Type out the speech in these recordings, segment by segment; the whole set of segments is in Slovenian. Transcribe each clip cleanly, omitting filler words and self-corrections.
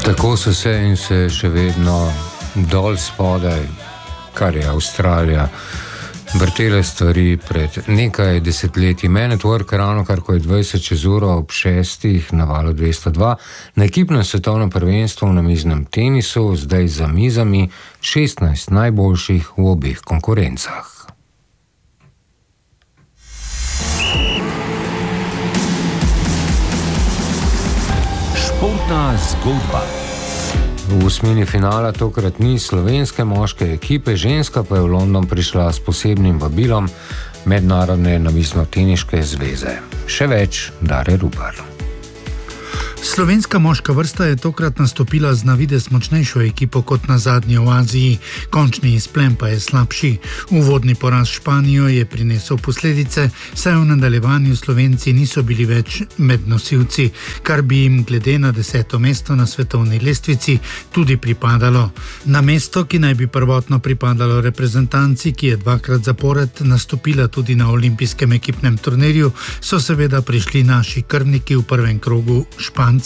Tako so se in se še vedno dol spodaj, kar je Avstralija, vrtele stvari pred nekaj desetletji. Man at Work, ravno kar ko je 20 čez uro ob 6 na valu 202, na ekipnem svetovnem prvenstvu v namiznem tenisu, zdaj za mizami 16 najboljših v obeh konkurencah. Športna zgodba. V osmini finala tokrat ni slovenske moške ekipe, ženska pa je v London prišla s posebnim vabilom Mednarodne namizno-teniške zveze. Še več, Dare Rupar. Slovenska moška vrsta je tokrat nastopila z na videz močnejšo ekipo kot na zadnji v Aziji, končni izplen pa je slabši. Uvodni poraz Španijo je prinesel posledice, saj v nadaljevanju Slovenci niso bili več med nosilci, kar bi jim glede na 10. mesto na svetovni lestvici tudi pripadalo. Na mesto, ki naj bi prvotno pripadalo reprezentanci, ki je dvakrat zapored nastopila tudi na olimpijskem ekipnem turnirju, so seveda prišli naši krvniki v prvem krogu Španci.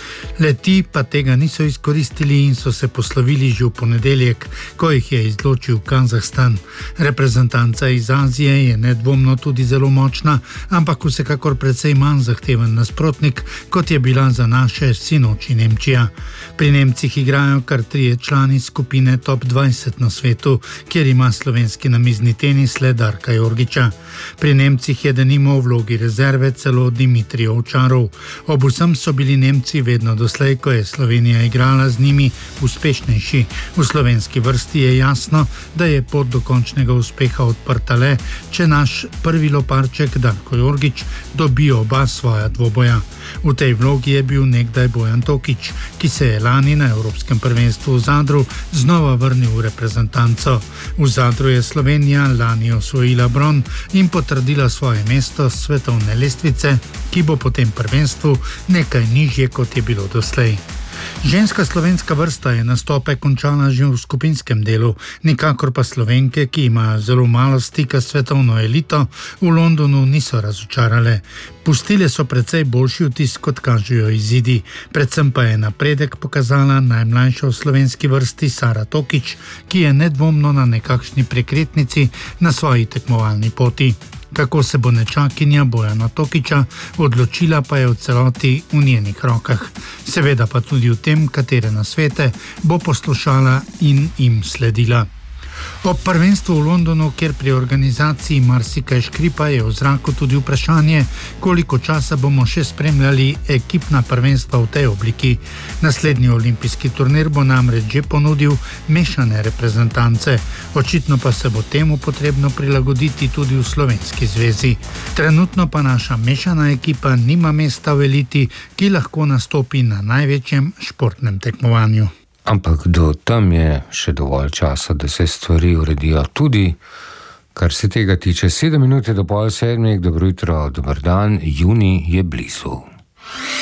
Leti pa tega niso izkoristili in so se poslovili že v ponedeljek, ko jih je izločil Kazahstan. Reprezentanca iz Azije je nedvomno tudi zelo močna, ampak vsekakor precej manj zahteven nasprotnik, kot je bila za naše sinoči Nemčija. Pri Nemcih igrajo kar 3 člani skupine top 20 na svetu, kjer ima slovenski namizni tenis le Darka Jorgiča. Pri Nemcih je denimo v vlogi rezerve celo Dimitrij Ovčarov. Ob vsem so bili Nemci vedno doslej, ko je Slovenija igrala z njimi, uspešnejši. V slovenski vrsti je jasno, da je pot do končnega uspeha odprta le, če naš prvi loparček Darko Jorgič dobi oba svoja dvoboja. V tej vlogi je bil nekdaj Bojan Tokič, ki se je lani na Evropskem prvenstvu v Zadru znova vrnil v reprezentanco. V Zadru je Slovenija lani osvojila bron in potrdila svoje mesto s svetovne lestvice, ki bo po tem prvenstvu nekaj nižje, kot je bilo doslej. Ženska slovenska vrsta je nastope končala že v skupinskem delu, nikakor pa Slovenke, ki imajo zelo malo stika s svetovno elito, v Londonu niso razočarale. Pustile so precej boljši vtis, kot kažejo izidi. Predvsem pa je napredek pokazala najmlajša v slovenski vrsti Sara Tokič, ki je nedvomno na nekakšni prekretnici na svoji tekmovalni poti. Kako se bo nečakinja Bojana Tokiča odločila, pa je v celoti v njenih rokah. Seveda pa tudi v tem, katere nasvete bo poslušala in jim sledila. Ob prvenstvu v Londonu, kjer pri organizaciji marsikaj škripa, je v zraku tudi vprašanje, koliko časa bomo še spremljali ekipna prvenstva v tej obliki. Naslednji olimpijski turnir bo namreč že ponudil mešane reprezentance. Očitno pa se bo temu potrebno prilagoditi tudi v slovenski zvezi. Trenutno pa naša mešana ekipa nima mesta v eliti, ki lahko nastopi na največjem športnem tekmovanju. Ampak do tam je še dovolj časa, da se stvari uredijo tudi, kar se tega tiče. 7 minut do 6:30, dobro jutro, dober dan, junij je blizu.